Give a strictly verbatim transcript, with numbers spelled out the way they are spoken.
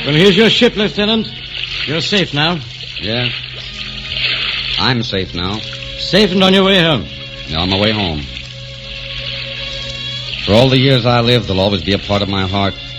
Well, here's your ship, Lieutenant. You're safe now. Yeah. I'm safe now. Safe and on your way home. Yeah, on my way home. For all the years I live, they'll always be a part of my heart.